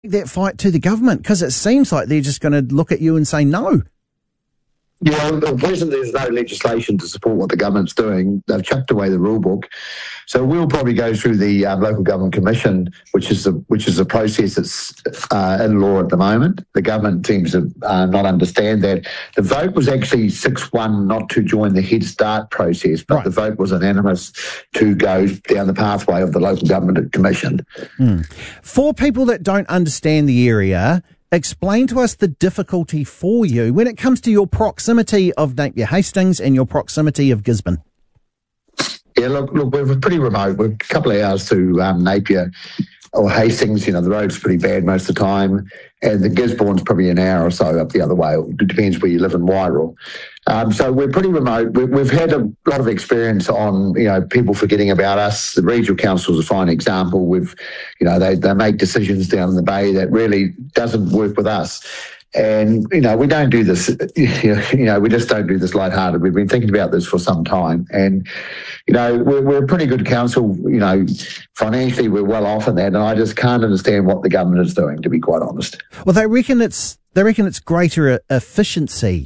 that fight to the government? Because it seems like they're just going to look at you and say no. Yeah, unfortunately, there's no legislation to support what the government's doing. They've chucked away the rule book. So we'll probably go through the Local Government Commission, which is a process that's in law at the moment. The government seems to not understand that. The vote was actually 6-1 not to join the Head Start process, but The vote was unanimous to go down the pathway of the Local Government Commission. For people that don't understand the area, explain to us the difficulty for you when it comes to your proximity of Napier Hastings and your proximity of Gisborne. Yeah, look, we're pretty remote. We're a couple of hours to Napier or Hastings. You know, the road's pretty bad most of the time, and the Gisborne's probably an hour or so up the other way. It depends where you live in Wairoa. So we're pretty remote. We've had a lot of experience on, people forgetting about us. The regional council is a fine example. They make decisions down in the bay that really doesn't work with us. And, we don't do this, we just don't do this lighthearted. We've been thinking about this for some time. And, we're a pretty good council, financially we're well off in that. And I just can't understand what the government is doing, to be quite honest. Well, they reckon it's greater efficiency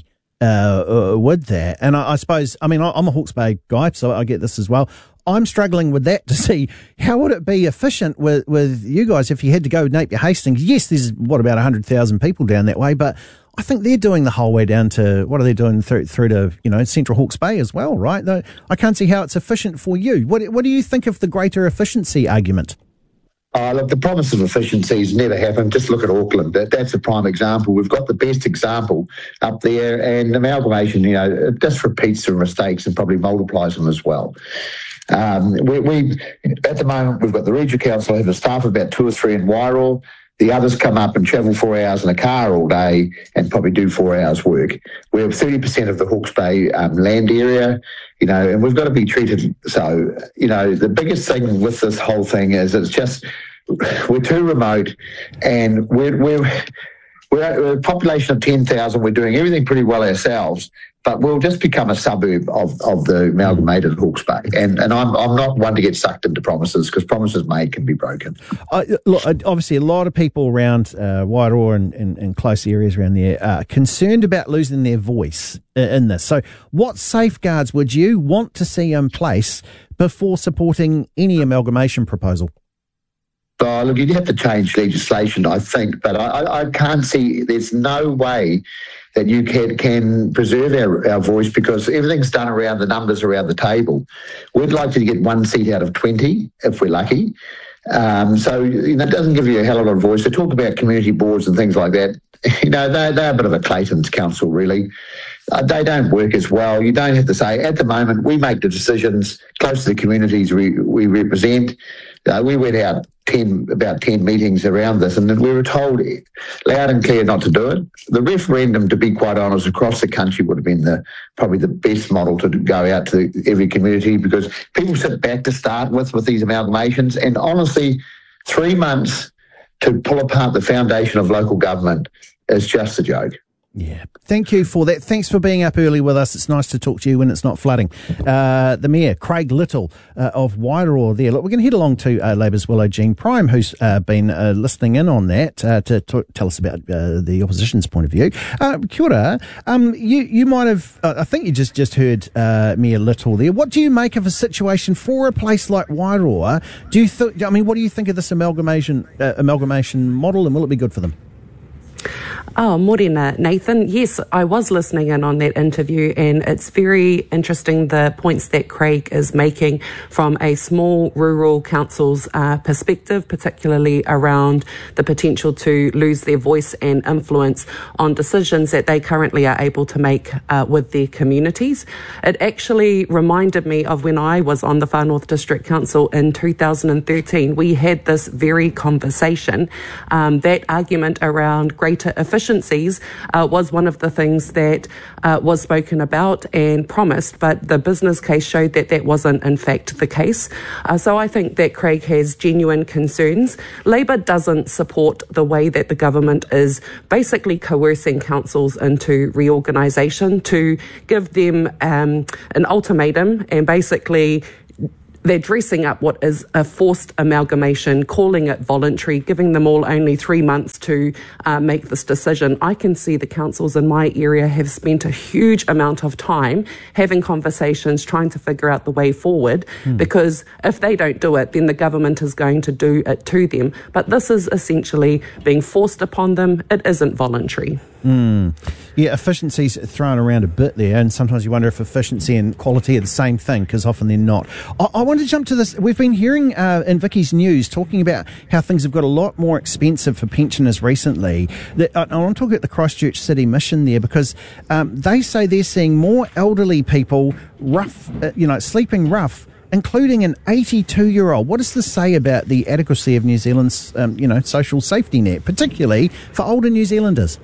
with that. And I suppose, I'm a Hawke's Bay guy, so I get this as well. I'm struggling with that to see how would it be efficient with you guys if you had to go Napier Hastings. Yes, there's about 100,000 people down that way, but I think they're doing the whole way down to, what are they doing through to, Central Hawke's Bay as well, right? I can't see how it's efficient for you. What do you think of the greater efficiency argument? Look, the promise of efficiencies never happened. Just look at Auckland. That's a prime example. We've got the best example up there, and amalgamation, it just repeats the mistakes and probably multiplies them as well. We at the moment, we've got the regional council have a staff of about 2 or 3 in Wairoa. The others come up and travel 4 hours in a car all day and probably do 4 hours work. We have 30% of the Hawke's Bay land area, and we've got to be treated. So, the biggest thing with this whole thing is it's just we're too remote, and we're a population of 10,000. We're doing everything pretty well ourselves, but we'll just become a suburb of the amalgamated Hawke's Bay. And I'm not one to get sucked into promises, because promises made can be broken. Look, obviously, a lot of people around Wairoa and close areas around there are concerned about losing their voice in this. So what safeguards would you want to see in place before supporting any amalgamation proposal? Look, you'd have to change legislation, I think, but I can't see, there's no way that you can preserve our voice, because everything's done around the numbers around the table. We'd like to get 1 seat out of 20 if we're lucky. So it doesn't give you a hell of a lot of voice. They talk about community boards and things like that. They're a bit of a Clayton's council, really. They don't work as well. You don't have to say, at the moment, we make the decisions close to the communities we represent. We went out about 10 meetings around this, and we were told loud and clear not to do it. The referendum, to be quite honest, across the country would have been probably the best model to go out to every community, because people sit back to start with these amalgamations, and honestly, 3 months to pull apart the foundation of local government is just a joke. Yeah, thank you for that. Thanks for being up early with us. It's nice to talk to you when it's not flooding. The Mayor, Craig Little of Wairoa there. Look, we're going to head along to Labour's Willow Jean Prime, who's been listening in on that to tell us about the opposition's point of view. Kia ora. You might have, I think you just heard Mayor Little there. What do you make of a situation for a place like Wairoa? What do you think of this amalgamation model, and will it be good for them? Oh, morena, Nathan. Yes, I was listening in on that interview, and it's very interesting the points that Craig is making from a small rural council's perspective, particularly around the potential to lose their voice and influence on decisions that they currently are able to make with their communities. It actually reminded me of when I was on the Far North District Council in 2013. We had this very conversation. That argument around greater efficiencies was one of the things that was spoken about and promised, but the business case showed that that wasn't in fact the case. So I think that Craig has genuine concerns. Labour doesn't support the way that the government is basically coercing councils into reorganisation to give them an ultimatum and basically they're dressing up what is a forced amalgamation, calling it voluntary, giving them all only 3 months to make this decision. I can see the councils in my area have spent a huge amount of time having conversations, trying to figure out the way forward, because if they don't do it, then the government is going to do it to them. But this is essentially being forced upon them. It isn't voluntary. Yeah, efficiency's thrown around a bit there, and sometimes you wonder if efficiency and quality are the same thing, because often they're not. I want to jump to this. We've been hearing in Vicky's news talking about how things have got a lot more expensive for pensioners recently. I want to talk about the Christchurch City Mission there, because they say they're seeing more elderly people sleeping rough, including an 82-year-old. What does this say about the adequacy of New Zealand's social safety net, particularly for older New Zealanders?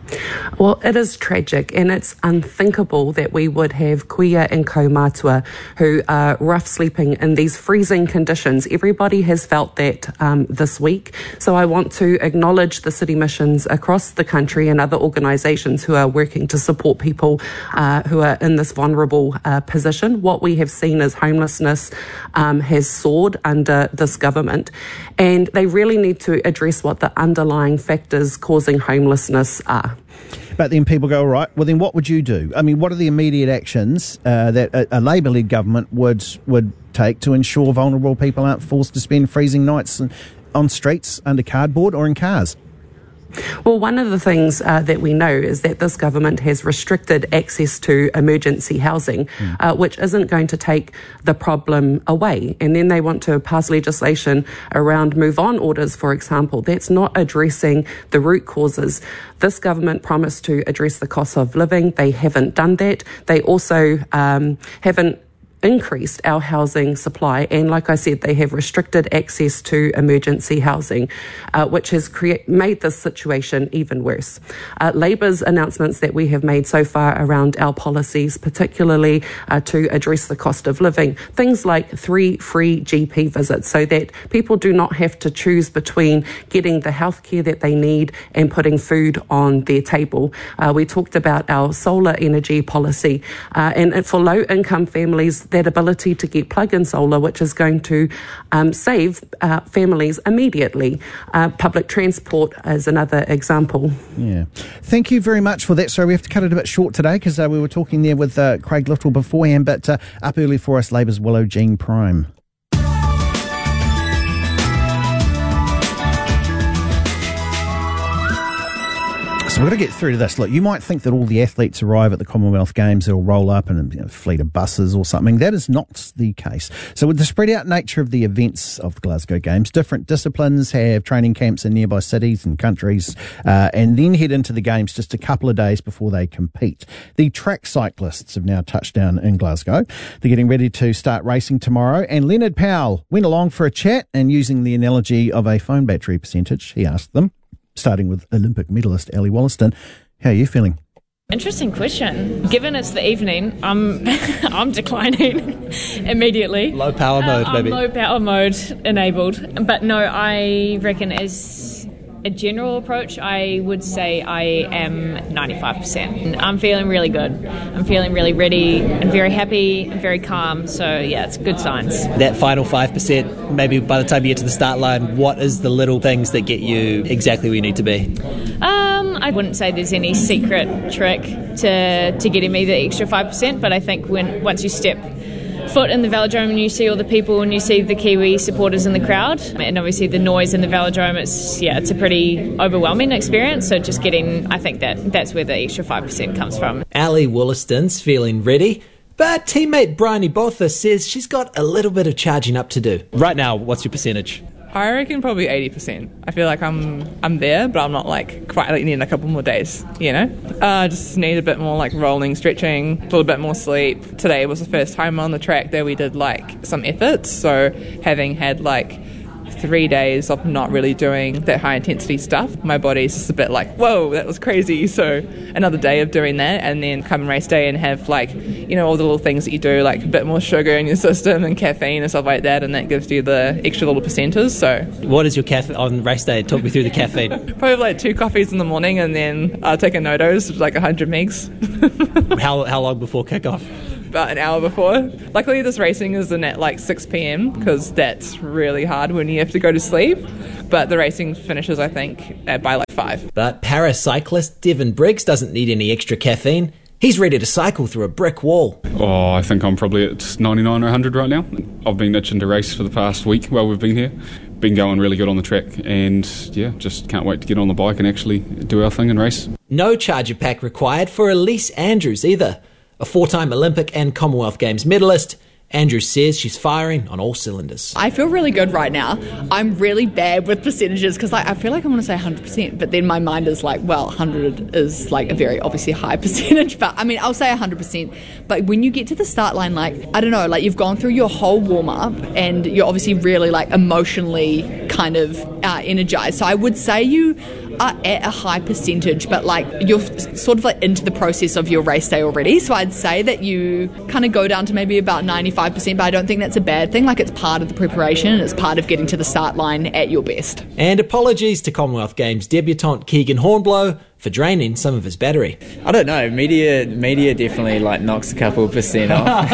Well, it is tragic, and it's unthinkable that we would have kuia and kaumatua who are rough sleeping in these freezing conditions. Everybody has felt that this week. So I want to acknowledge the city missions across the country and other organisations who are working to support people who are in this vulnerable position. What we have seen is homelessness has soared under this government, and they really need to address what the underlying factors causing homelessness are. But then people go, all right, well then what would you do? I mean, what are the immediate actions that a Labour-led government would take to ensure vulnerable people aren't forced to spend freezing nights on streets under cardboard or in cars? Well, one of the things that we know is that this government has restricted access to emergency housing, which isn't going to take the problem away. And then they want to pass legislation around move-on orders, for example. That's not addressing the root causes. This government promised to address the cost of living. They haven't done that. They also haven't increased our housing supply, and like I said, they have restricted access to emergency housing, which has made this situation even worse. Labour's announcements that we have made so far around our policies, particularly to address the cost of living, things like 3 free GP visits so that people do not have to choose between getting the healthcare that they need and putting food on their table. We talked about our solar energy policy, and for low-income families, that ability to get plug-in solar, which is going to save families immediately. Public transport is another example. Yeah. Thank you very much for that. Sorry, we have to cut it a bit short today because we were talking there with Craig Little beforehand, but up early for us, Labour's Willow Jean Prime. So we're going to get through to this. Look, you might think that all the athletes arrive at the Commonwealth Games, they'll roll up in a fleet of buses or something. That is not the case. So with the spread out nature of the events of the Glasgow Games, different disciplines have training camps in nearby cities and countries, and then head into the Games just a couple of days before they compete. The track cyclists have now touched down in Glasgow. They're getting ready to start racing tomorrow, and Leonard Powell went along for a chat, and using the analogy of a phone battery percentage, he asked them, starting with Olympic medalist Ali Wollaston, how are you feeling? Interesting question. Given it's the evening, I'm declining immediately. Low power mode, maybe. Low power mode enabled. But no, I reckon as a general approach, I would say I am 95%. I'm feeling really good. I'm feeling really ready and very happy and very calm. So yeah, it's good signs. That final 5%, maybe by the time you get to the start line, what is the little things that get you exactly where you need to be? I wouldn't say there's any secret trick to getting me the extra 5%, but I think once you step foot in the velodrome and you see all the people and you see the Kiwi supporters in the crowd and obviously the noise in the velodrome, it's a pretty overwhelming experience. So just I think that's where the extra 5% comes from. Ali Wollaston's feeling ready, but teammate Bryony Botha says she's got a little bit of charging up to do. Right now, what's your percentage? I reckon probably 80%. I feel like I'm there, but I'm not quite needing a couple more days, just need a bit more rolling, stretching, a little bit more sleep. Today was the first time on the track that we did some efforts, so having had 3 days of not really doing that high intensity stuff, my body's just a bit whoa, that was crazy. So another day of doing that, and then come race day and have all the little things that you do, a bit more sugar in your system and caffeine and stuff like that, and that gives you the extra little percentages. So what is your caffeine on race day? Talk me through the caffeine. Probably 2 coffees in the morning, and then I'll take a no-dose of 100 megs. How long before kickoff? about an hour before. Luckily, this racing is in at like 6 p.m. because that's really hard when you have to go to sleep. But the racing finishes, I think, by like 5. But para-cyclist Devin Briggs doesn't need any extra caffeine. He's ready to cycle through a brick wall. Oh, I think I'm probably at 99 or 100 right now. I've been itching to race for the past week while we've been here. Been going really good on the track, and yeah, just can't wait to get on the bike and actually do our thing and race. No charger pack required for Elise Andrews either. A 4-time Olympic and Commonwealth Games medalist, Andrews says she's firing on all cylinders. I feel really good right now. I'm really bad with percentages because I feel like I want to say 100%, but then my mind is like, well, 100 is like a very obviously high percentage, but I mean, I'll say 100%. But when you get to the start line, like, I don't know, like you've gone through your whole warm-up and you're obviously really like emotionally kind of energized. So I would say you are at a high percentage, but like you're sort of like into the process of your race day already. So I'd say that you kind of go down to maybe about 95%, but I don't think that's a bad thing. Like it's part of the preparation and it's part of getting to the start line at your best. And apologies to Commonwealth Games debutant Keegan Hornblow for draining some of his battery. I don't know, media definitely like knocks a couple of % off.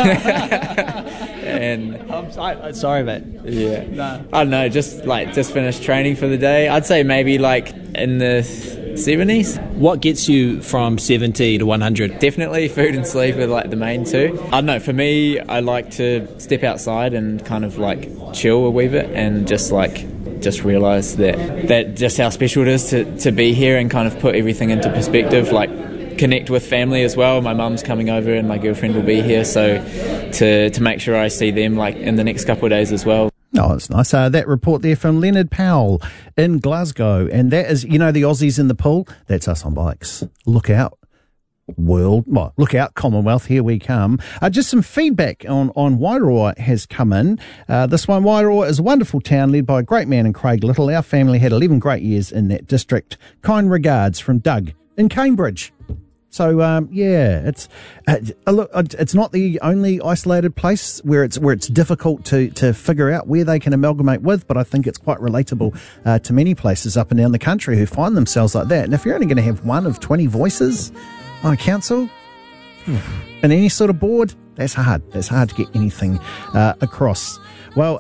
And I'm sorry, mate. Yeah, no. I don't know, just finished training for the day. I'd say maybe like in the 70s. What gets you from 70 to 100? Definitely food and sleep are like the main two. I don't know, for me, I like to step outside and kind of like chill a wee bit and just realise that just how special it is to be here and kind of put everything into perspective, like connect with family as well. My mum's coming over and my girlfriend will be here, so to make sure I see them like in the next couple of days as well. Oh, it's nice. That report there from Leonard Powell in Glasgow. And that is, you know, the Aussies in the pool. That's us on bikes. Look out, world. Well, look out, Commonwealth. Here we come. Just some feedback on Wairoa has come in. This one, Wairoa is a wonderful town led by a great man in Craig Little. Our family had 11 great years in that district. Kind regards from Doug in Cambridge. So, it's look, it's not the only isolated place where it's difficult to figure out where they can amalgamate with, but I think it's quite relatable to many places up and down the country who find themselves like that. And if you're only going to have one of 20 voices on a council, in any sort of board, that's hard. That's hard to get anything across. Well,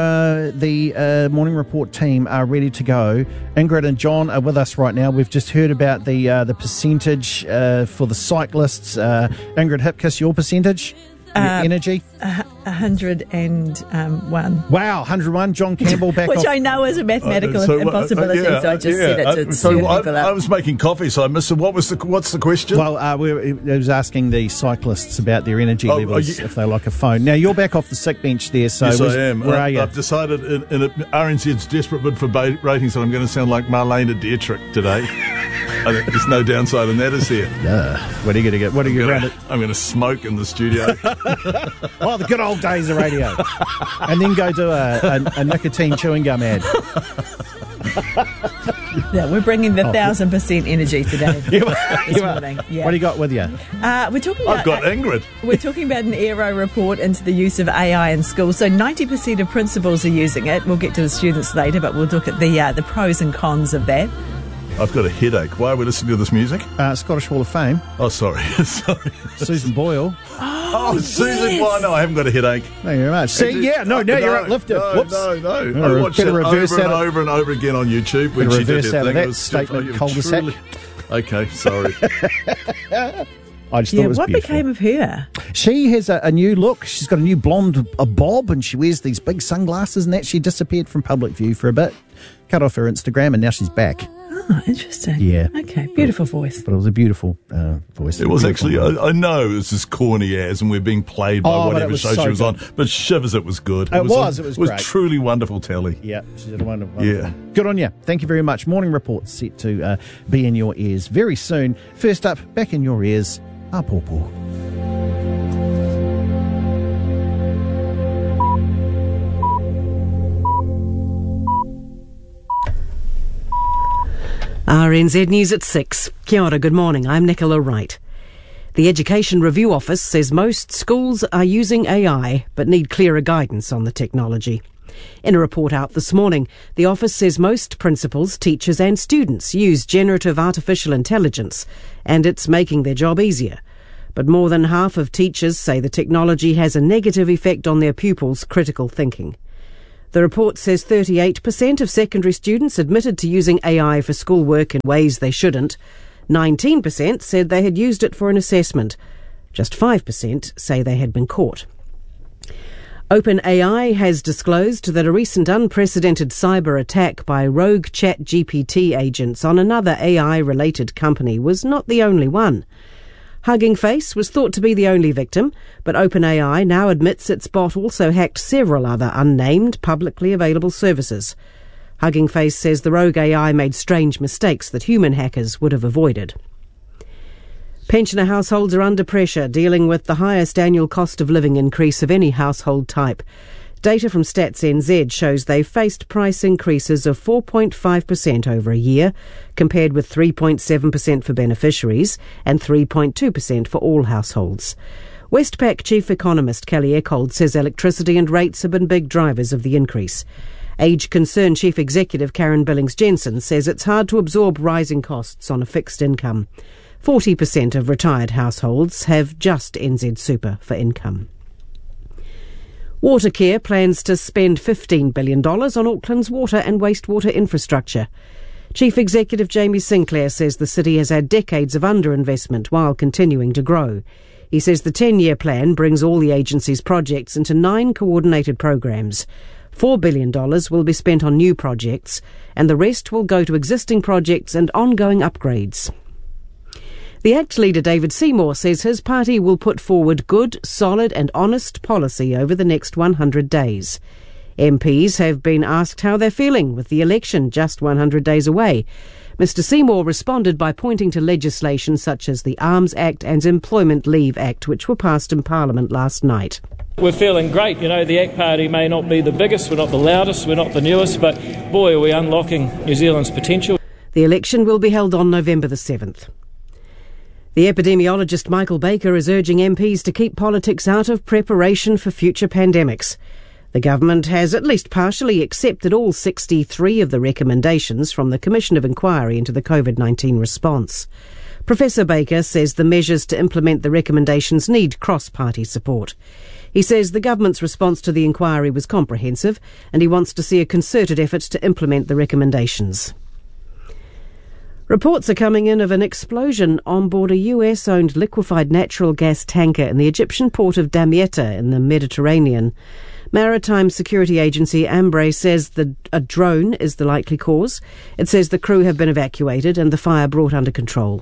the Morning Report team are ready to go. Ingrid and John are with us right now. We've just heard about the percentage for the cyclists. Ingrid Hipkiss, your percentage? Your energy? 101. Wow, 101. John Campbell back Which off. I know is a mathematical impossibility, so I just said it to so people I was making coffee, so I missed it. What's the question? Well, I was asking the cyclists about their energy levels, if they like a phone. Now, you're back off the sick bench there, so yes, I am. Where are you? I've decided in RNZ's desperate bid for ratings that I'm going to sound like Marlene Dietrich today. I think there's no downside in that, is there? What are you going to get? What are you around it? I'm going to smoke in the studio. Oh, the good old days of radio. And then go do a nicotine chewing gum ad. Yeah, we're bringing the 1,000% energy today. This morning. Yeah. What do you got with you? We're talking about, I've got Ingrid. We're talking about an Aero report into the use of AI in schools. So 90% of principals are using it. We'll get to the students later, but we'll look at the pros and cons of that. I've got a headache. Why are we listening to this music? Scottish Hall of Fame. Oh, sorry. Susan Boyle. Oh, Susan Boyle. No, I haven't got a headache. Thank you very much. See, now you're uplifted. Whoops. No. I watched it over and over again on YouTube when she did that thing. That statement, cul-de-sac. Okay, sorry. I just thought it was what beautiful. became of her? She has a new look. She's got a new blonde bob, and she wears these big sunglasses and that. She disappeared from public view for a bit, cut off her Instagram, and now she's back. Oh, interesting. Yeah. Okay, beautiful voice. But it was a beautiful voice. It was actually, I know it was as corny as, and we're being played by whatever show she was on, but shivers, it was good. It was great. It was truly wonderful telly. Yeah, she did a wonderful. Good on you. Thank you very much. Morning Report set to be in your ears very soon. First up, back in your ears, Pawpaw. RNZ News at 6. Kia ora, good morning. I'm Nicola Wright. The Education Review Office says most schools are using AI but need clearer guidance on the technology. In a report out this morning, the office says most principals, teachers and students use generative artificial intelligence and it's making their job easier. But more than half of teachers say the technology has a negative effect on their pupils' critical thinking. The report says 38% of secondary students admitted to using AI for schoolwork in ways they shouldn't. 19% said they had used it for an assessment. Just 5% say they had been caught. OpenAI has disclosed that a recent unprecedented cyber attack by rogue ChatGPT agents on another AI-related company was not the only one. Hugging Face was thought to be the only victim, but OpenAI now admits its bot also hacked several other unnamed, publicly available services. Hugging Face says the rogue AI made strange mistakes that human hackers would have avoided. Pensioner households are under pressure, dealing with the highest annual cost of living increase of any household type. Data from Stats NZ shows they've faced price increases of 4.5% over a year, compared with 3.7% for beneficiaries and 3.2% for all households. Westpac Chief Economist Kelly Eckhold says electricity and rates have been big drivers of the increase. Age Concern Chief Executive Karen Billings-Jensen says it's hard to absorb rising costs on a fixed income. 40% of retired households have just NZ Super for income. Watercare plans to spend $15 billion on Auckland's water and wastewater infrastructure. Chief Executive Jamie Sinclair says the city has had decades of underinvestment while continuing to grow. He says the 10-year plan brings all the agency's projects into 9 coordinated programs. $4 billion will be spent on new projects, and the rest will go to existing projects and ongoing upgrades. The ACT leader David Seymour says his party will put forward good, solid and honest policy over the next 100 days. MPs have been asked how they're feeling with the election just 100 days away. Mr Seymour responded by pointing to legislation such as the Arms Act and Employment Leave Act, which were passed in Parliament last night. We're feeling great. You know, the ACT Party may not be the biggest, we're not the loudest, we're not the newest, but boy, are we unlocking New Zealand's potential. The election will be held on November the 7th. The epidemiologist Michael Baker is urging MPs to keep politics out of preparation for future pandemics. The government has at least partially accepted all 63 of the recommendations from the Commission of Inquiry into the COVID-19 response. Professor Baker says the measures to implement the recommendations need cross-party support. He says the government's response to the inquiry was comprehensive and he wants to see a concerted effort to implement the recommendations. Reports are coming in of an explosion on board a US-owned liquefied natural gas tanker in the Egyptian port of Damietta in the Mediterranean. Maritime security agency Ambre says a drone is the likely cause. It says the crew have been evacuated and the fire brought under control.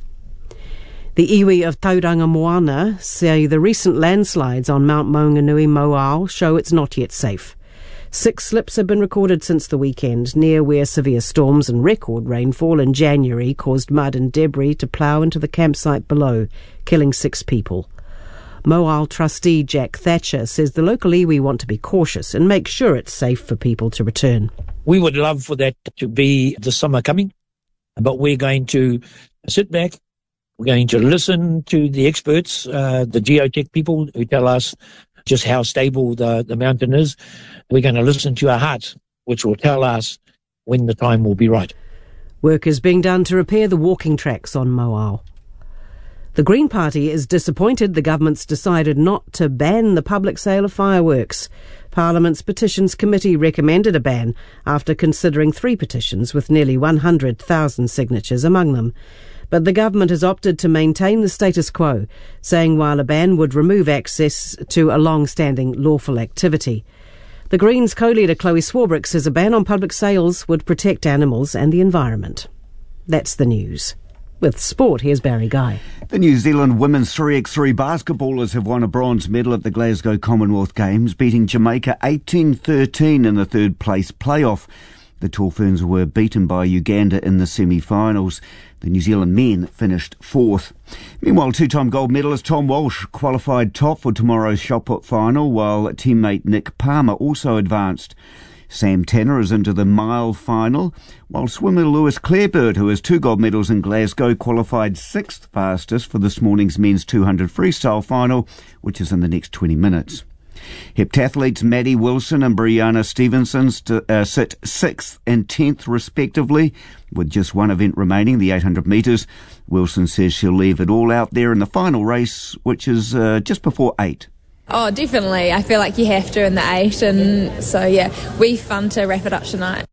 The iwi of Tauranga Moana say the recent landslides on Mount Maunganui Moao show it's not yet safe. 6 slips have been recorded since the weekend, near where severe storms and record rainfall in January caused mud and debris to plough into the campsite below, killing 6 people. Moal trustee Jack Thatcher says the local iwi want to be cautious and make sure it's safe for people to return. We would love for that to be the summer coming, but we're going to sit back, we're going to listen to the experts, the geotech people who tell us just how stable the mountain is. We're going to listen to our hearts, which will tell us when the time will be right. Work is being done to repair the walking tracks on Moao. The Green Party is disappointed the government's decided not to ban the public sale of fireworks. Parliament's Petitions Committee recommended a ban after considering 3 petitions with nearly 100,000 signatures among them. But the government has opted to maintain the status quo, saying while a ban would remove access to a long-standing lawful activity. The Greens co-leader Chloe Swarbrick says a ban on public sales would protect animals and the environment. That's the news. With sport, here's Barry Guy. The New Zealand women's 3x3 basketballers have won a bronze medal at the Glasgow Commonwealth Games, beating Jamaica 18-13 in the third place playoff. The Tall Ferns were beaten by Uganda in the semi-finals. The New Zealand men finished 4th. Meanwhile, 2-time gold medalist Tom Walsh qualified top for tomorrow's shot put final, while teammate Nick Palmer also advanced. Sam Tanner is into the mile final, while swimmer Lewis Clarebird, who has 2 gold medals in Glasgow, qualified 6th fastest for this morning's men's 200 freestyle final, which is in the next 20 minutes. Heptathletes Maddie Wilson and Brianna Stevenson sit 6th and 10th respectively, with just one event remaining, the 800 metres. Wilson says she'll leave it all out there in the final race, which is just before 8. Oh, definitely. I feel like you have to in the 8, and so, yeah, we're fun to wrap it up tonight.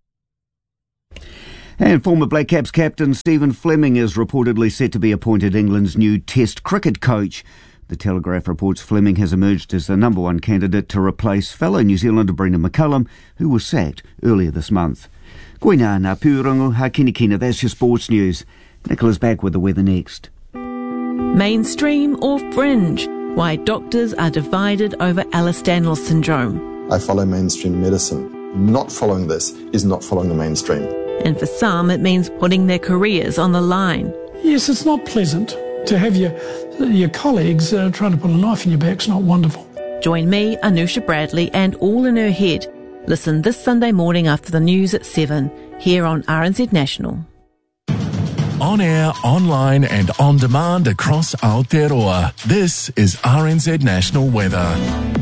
And former Black Caps captain Stephen Fleming is reportedly set to be appointed England's new Test cricket coach. The Telegraph reports Fleming has emerged as the number one candidate to replace fellow New Zealander Brendan McCullum, who was sacked earlier this month. Koina ngā pūrongo ha kinikina, that's your sports news. Nicola's back with the weather next. Mainstream or fringe? Why doctors are divided over Ehlers-Danlos syndrome. I follow mainstream medicine. Not following this is not following the mainstream. And for some, it means putting their careers on the line. Yes, it's not pleasant to have your colleagues trying to put a knife in your back. It's not wonderful. Join me, Anusha Bradley, and All in Her Head. Listen this Sunday morning after the news at 7, here on RNZ National. On air, online and on demand across Aotearoa. This is RNZ National Weather.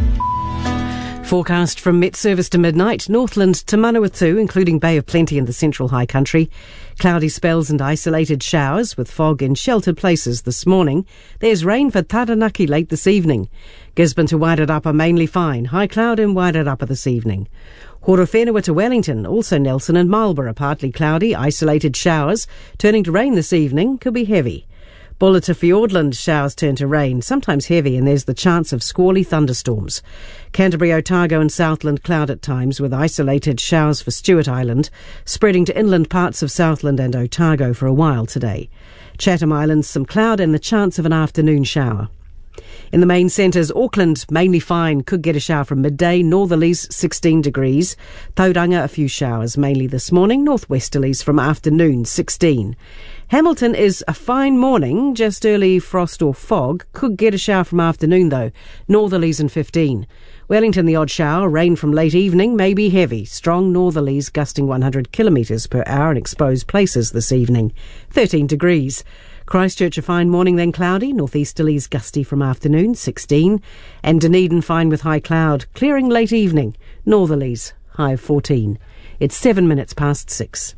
Forecast from Met Service to midnight, Northland to Manawatu, including Bay of Plenty in the central high country. Cloudy spells and isolated showers with fog in sheltered places this morning. There's rain for Taranaki late this evening. Gisborne to Wairarapa mainly fine. High cloud in Wairarapa this evening. Horowhenua to Wellington, also Nelson and Marlborough partly cloudy, isolated showers. Turning to rain this evening, could be heavy. Bulla to Fiordland, showers turn to rain, sometimes heavy, and there's the chance of squally thunderstorms. Canterbury, Otago and Southland cloud at times with isolated showers for Stewart Island, spreading to inland parts of Southland and Otago for a while today. Chatham Islands, some cloud and the chance of an afternoon shower. In the main centres, Auckland, mainly fine, could get a shower from midday, northerlies 16 degrees. Tauranga, a few showers, mainly this morning, northwesterlies from afternoon 16. Hamilton is a fine morning, just early frost or fog, could get a shower from afternoon though, northerlies and 15. Wellington, the odd shower, rain from late evening, may be heavy, strong northerlies gusting 100 kilometres per hour in exposed places this evening, 13 degrees. Christchurch a fine morning, then cloudy, northeasterlies gusty from afternoon, 16. And Dunedin fine with high cloud, clearing late evening, northerlies, high of 14. It's 7 minutes past 6.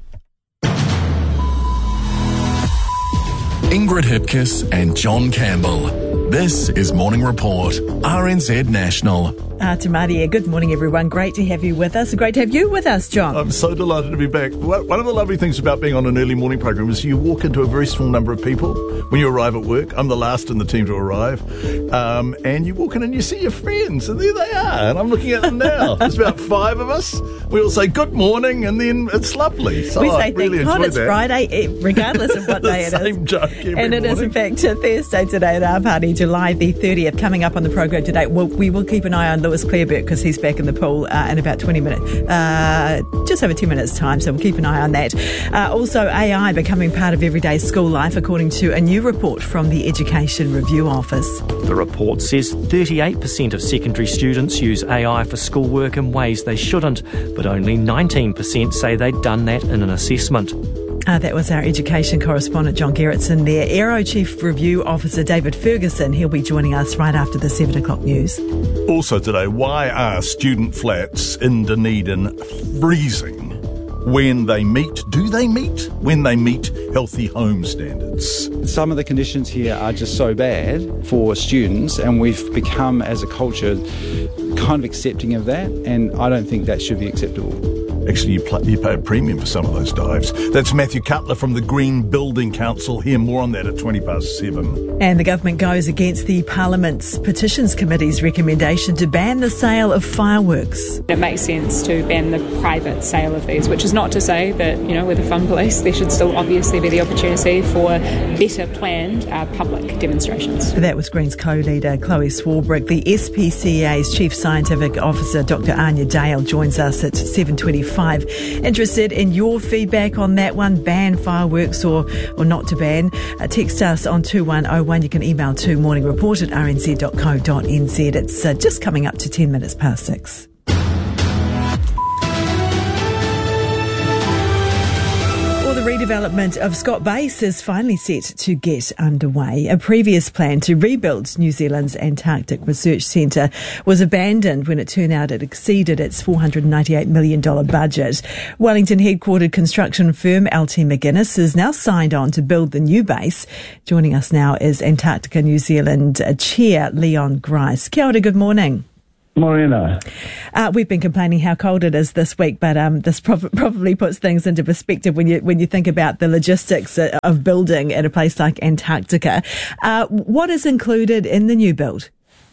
Ingrid Hipkiss and John Campbell. This is Morning Report, RNZ National. Te Maria, good morning everyone. Great to have you with us. Great to have you with us, John. I'm so delighted to be back. One of the lovely things about being on an early morning program is you walk into a very small number of people when you arrive at work. I'm the last in the team to arrive. And you walk in and you see your friends, and there they are. And I'm looking at them now. There's about 5 of us. We all say good morning, and then it's lovely. So we I say really thank God it's that. Friday, regardless of what day it is. Same joke every and it morning. is in fact Thursday today at our party, July the 30th. Coming up on the program today, we will keep an eye on Lewis Clareburt because he's back in the pool in about 20 minutes, just over 10 minutes time, so we'll keep an eye on that. Also, AI becoming part of everyday school life, according to a new report from the Education Review Office. The report says 38% of secondary students use AI for schoolwork in ways they shouldn't, but only 19% say they'd done that in an assessment. That was our education correspondent, John Gerritsen there. Aero Chief Review Officer David Ferguson, he'll be joining us right after the 7 o'clock news. Also today, why are student flats in Dunedin freezing when they meet? Do they meet when they meet healthy home standards? Some of the conditions here are just so bad for students, and we've become, as a culture, kind of accepting of that, and I don't think that should be acceptable. Actually, you pay a premium for some of those dives. That's Matthew Cutler from the Green Building Council. Hear more on that at 7:20. And the government goes against the Parliament's Petitions Committee's recommendation to ban the sale of fireworks. It makes sense to ban the private sale of these, which is not to say that, with the fun police, there should still obviously be the opportunity for better planned public demonstrations. That was Greens co-leader Chloe Swarbrick. The SPCA's Chief Scientific Officer, Dr. Anya Dale, joins us at 7:25. Interested in your feedback on that one, ban fireworks or not to ban? Text us on 2101. You can email to morningreport@rnz.co.nz. It's just coming up to 10 minutes past 6. the redevelopment of Scott Base is finally set to get underway. A previous plan to rebuild New Zealand's Antarctic Research Centre was abandoned when it turned out it exceeded its $498 million budget. Wellington headquartered construction firm LT McGuinness has now signed on to build the new base. Joining us now is Antarctica New Zealand Chair Leon Grice. Kia ora, good morning. Morena. We've been complaining how cold it is this week, but this probably puts things into perspective when you think about the logistics of building at a place like Antarctica. What is included in the new build?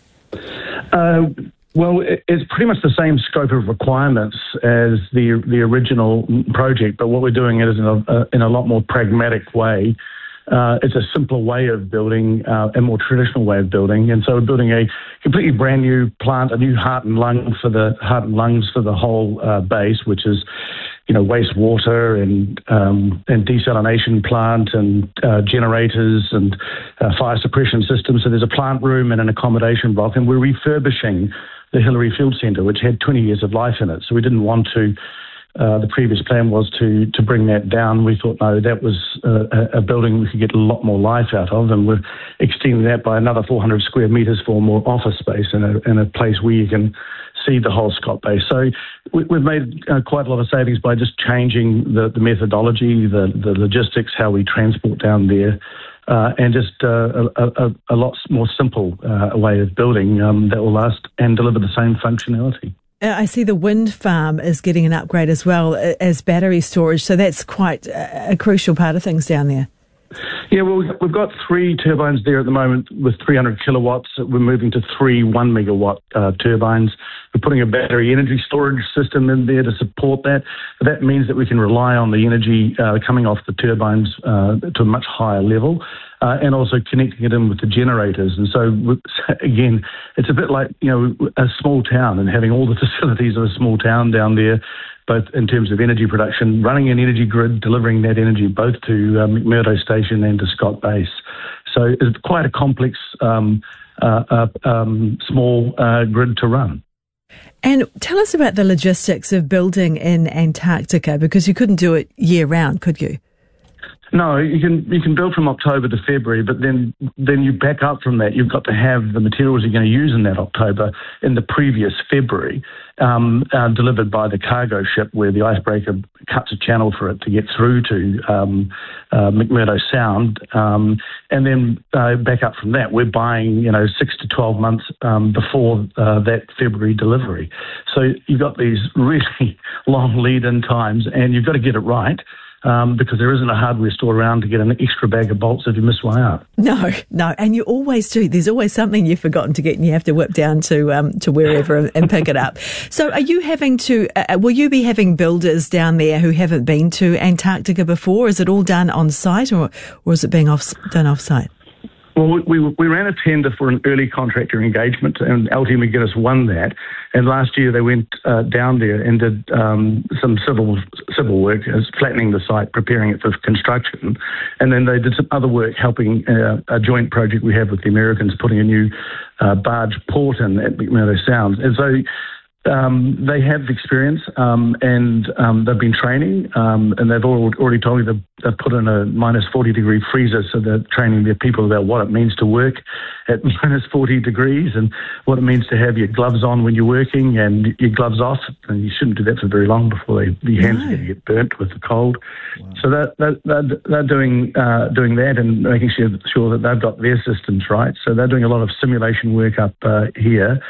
Well, it's pretty much the same scope of requirements as the original project, but what we're doing it is in a lot more pragmatic way. It's a simpler way of building, a more traditional way of building, and so we're building a completely brand new plant, a new heart and lungs for the whole base, which is, wastewater and desalination plant and generators and fire suppression systems. So there's a plant room and an accommodation block, and we're refurbishing the Hillary Field Centre, which had 20 years of life in it. So we didn't want to. The previous plan was to bring that down. We thought, no, that was a building we could get a lot more life out of, and we're extending that by another 400 square metres for more office space in a place where you can see the whole Scott Base. So we've made quite a lot of savings by just changing the methodology, the logistics, how we transport down there, and just a lot more simple way of building that will last and deliver the same functionality. I see the wind farm is getting an upgrade as well as battery storage, so that's quite a crucial part of things down there. Yeah, well, we've got 3 turbines there at the moment with 300 kilowatts. We're moving to 3 1 megawatt turbines. We're putting a battery energy storage system in there to support that. That means that we can rely on the energy coming off the turbines to a much higher level. And also connecting it in with the generators. And so, again, it's a bit like, a small town and having all the facilities of a small town down there, both in terms of energy production, running an energy grid, delivering that energy both to McMurdo Station and to Scott Base. So it's quite a complex, small grid to run. And tell us about the logistics of building in Antarctica, because you couldn't do it year round, could you? No, you can build from October to February, but then you back up from that. You've got to have the materials you're going to use in that October in the previous February, delivered by the cargo ship, where the icebreaker cuts a channel for it to get through to McMurdo Sound, and then back up from that. We're buying 6 to 12 months before that February delivery. So you've got these really long lead-in times, and you've got to get it right. Because there isn't a hardware store around to get an extra bag of bolts if you miss one out. No, and you always do. There's always something you've forgotten to get, and you have to whip down to wherever and pick it up. So, are you having to? Will you be having builders down there who haven't been to Antarctica before? Is it all done on site, or is it being done off site? Well, we ran a tender for an early contractor engagement, and LT McGuinness won that. And last year they went down there and did some civil work, flattening the site, preparing it for construction. And then they did some other work helping a joint project we have with the Americans, putting a new barge port in at McMurdo Sound. And so they have the experience, and they've been training, and they've already told me they've put in a minus 40 degree freezer, so they're training their people about what it means to work at minus 40 degrees and what it means to have your gloves on when you're working and your gloves off, and you shouldn't do that for very long before your hands are going to get burnt with the cold. Wow. So they're doing that and making sure that they've got their systems right. So they're doing a lot of simulation work up here.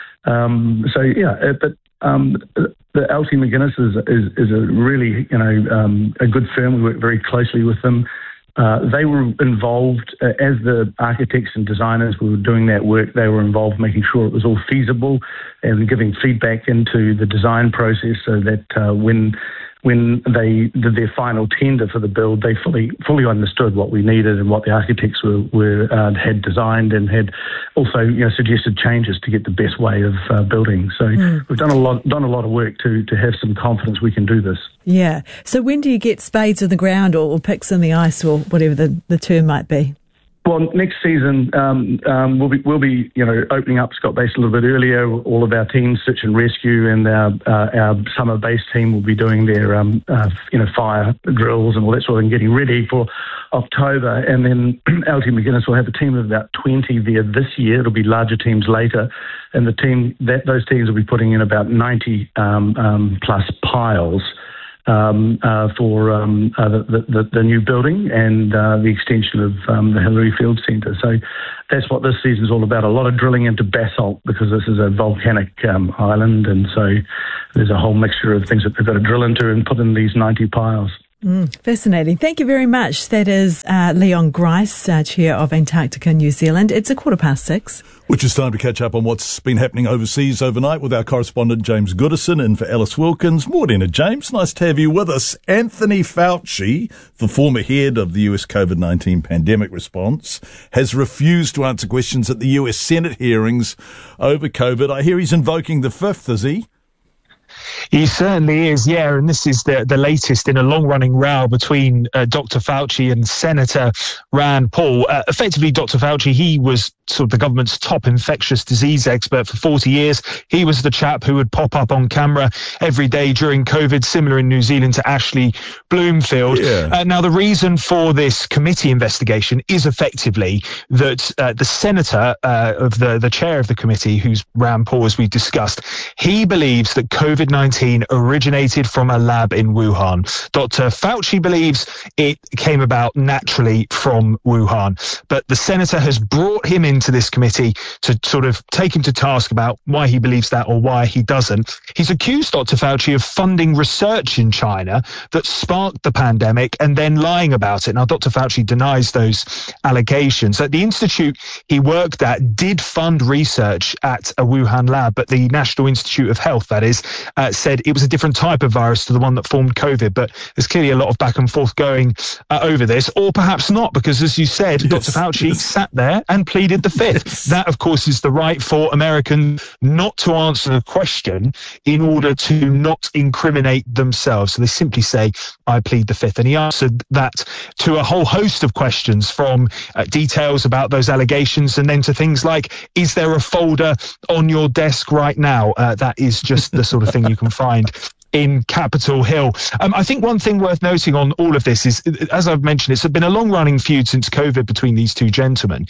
But the LT McGuinness is a really, a good firm. We work very closely with them. They were involved as the architects and designers who were doing that work. They were involved making sure it was all feasible and giving feedback into the design process, so that when they did their final tender for the build, they fully understood what we needed and what the architects had designed, and had also suggested changes to get the best way of building. So we've done a lot of work to have some confidence we can do this. Yeah. So when do you get spades in the ground or picks in the ice, or whatever the term might be? Well, next season we'll be opening up Scott Base a little bit earlier. All of our teams, search and rescue, and our summer base team will be doing their fire drills and all that sort of thing, getting ready for October. And then LT McGuinness will have a team of about 20 there this year. It'll be larger teams later, and those teams will be putting in about 90 plus piles for the new building and the extension of the Hillary Field Centre. So that's what this season's all about, a lot of drilling into basalt, because this is a volcanic island, and so there's a whole mixture of things that they've got to drill into and put in these 90 piles. Fascinating. Thank you very much. That is Leon Grice, Chair of Antarctica New Zealand. It's 6:15. Which is time to catch up on what's been happening overseas overnight with our correspondent James Goodison in for Alice Wilkins. Morning, James. Nice to have you with us. Anthony Fauci, the former head of the US COVID-19 pandemic response, has refused to answer questions at the US Senate hearings over COVID. I hear he's invoking the fifth, is he? He certainly is, yeah, and this is the latest in a long-running row between Dr. Fauci and Senator Rand Paul. Effectively, Dr. Fauci, he was sort of the government's top infectious disease expert for 40 years. He was the chap who would pop up on camera every day during COVID, similar in New Zealand to Ashley Bloomfield. Yeah. Now, the reason for this committee investigation is effectively that the senator of the chair of the committee, who's Rand Paul, as we discussed, he believes that COVID-19 originated from a lab in Wuhan. Dr. Fauci believes it came about naturally from Wuhan. But the senator has brought him into this committee to sort of take him to task about why he believes that or why he doesn't. He's accused Dr. Fauci of funding research in China that sparked the pandemic and then lying about it. Now, Dr. Fauci denies those allegations. At the institute he worked at did fund research at a Wuhan lab, but the National Institute of Health, that is, said it was a different type of virus to the one that formed COVID. But there's clearly a lot of back and forth going over this, or perhaps not, because as you said, Dr. Fauci sat there and pleaded the fifth. That, of course, is the right for Americans not to answer the question in order to not incriminate themselves. So they simply say, I plead the fifth. And he answered that to a whole host of questions, from details about those allegations and then to things like, is there a folder on your desk right now? That is just the sort of thing you can find in Capitol Hill. I think one thing worth noting on all of this is, as I've mentioned, it's been a long-running feud since COVID between these two gentlemen.